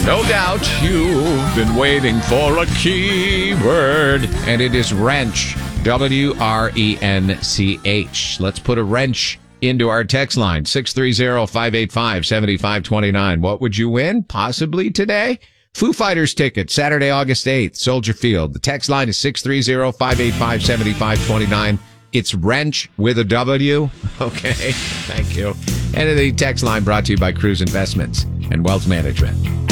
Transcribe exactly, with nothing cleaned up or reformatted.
No doubt you've been waiting for a keyword, and it is wrench. W R E N C H. Let's put a wrench into our text line, six three zero, five eight five, seven five two nine. What would you win? Possibly today? Foo Fighters ticket, Saturday, August eighth, Soldier Field. The text line is six three zero, five eight five, seven five two nine. It's wrench with a W. Okay, thank you. And the text line brought to you by Cruise Investments and Wealth Management.